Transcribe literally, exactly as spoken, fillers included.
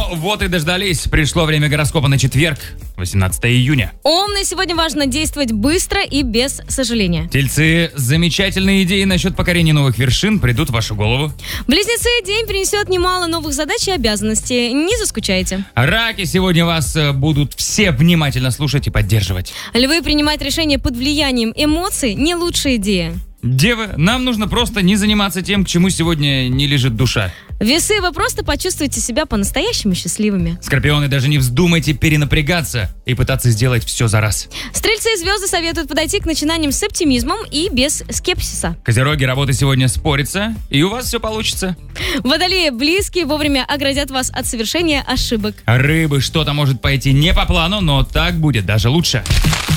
Ну, вот и дождались. Пришло время гороскопа на четверг, восемнадцатое июня. Умный, сегодня важно действовать быстро и без сожаления. Тельцы, замечательные идеи насчет покорения новых вершин придут в вашу голову. Близнецы, день принесет немало новых задач и обязанностей. Не заскучайте. Раки, сегодня вас э, будут все внимательно слушать и поддерживать. Львы, принимать решения под влиянием эмоций не лучшая идея. Девы, нам нужно просто не заниматься тем, к чему сегодня не лежит душа. Весы, вы просто почувствуете себя по-настоящему счастливыми. Скорпионы, даже не вздумайте перенапрягаться и пытаться сделать все за раз. Стрельцы и звезды советуют подойти к начинаниям с оптимизмом и без скепсиса. Козероги, работа сегодня спорится, и у вас все получится. Водолеи, близкие вовремя оградят вас от совершения ошибок. Рыбы, что-то может пойти не по плану, но так будет даже лучше.